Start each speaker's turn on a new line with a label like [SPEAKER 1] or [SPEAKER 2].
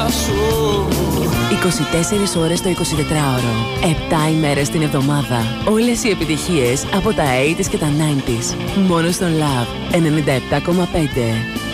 [SPEAKER 1] σου.
[SPEAKER 2] 24 ώρες το 24ωρο. 7 ημέρες την εβδομάδα. Όλες οι επιτυχίες από τα 80s και τα 90s. Μόνο στον Love 97,5.